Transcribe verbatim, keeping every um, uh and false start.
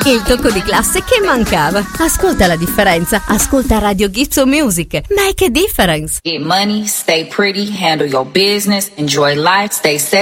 Il tocco di classe che mancava. Ascolta la differenza. Ascolta Radio Gizzo Music. Make a difference. Get money, stay pretty, handle your business, enjoy life, stay sexy.